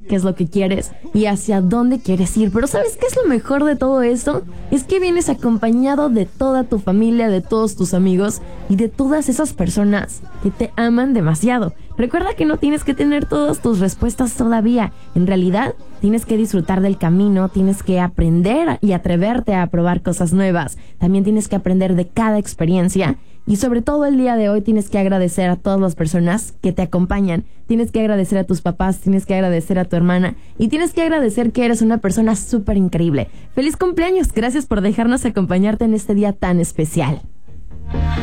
qué es lo que quieres y hacia dónde quieres ir. Pero ¿sabes qué es lo mejor de todo esto? Es que vienes acompañado de toda tu familia, de todos tus amigos y de todas esas personas que te aman demasiado. Recuerda que no tienes que tener todas tus respuestas todavía. En realidad, tienes que disfrutar del camino, tienes que aprender y atreverte a probar cosas nuevas. También tienes que aprender de cada experiencia. Y sobre todo el día de hoy tienes que agradecer a todas las personas que te acompañan. Tienes que agradecer a tus papás, tienes que agradecer a tu hermana y tienes que agradecer que eres una persona súper increíble. ¡Feliz cumpleaños! Gracias por dejarnos acompañarte en este día tan especial.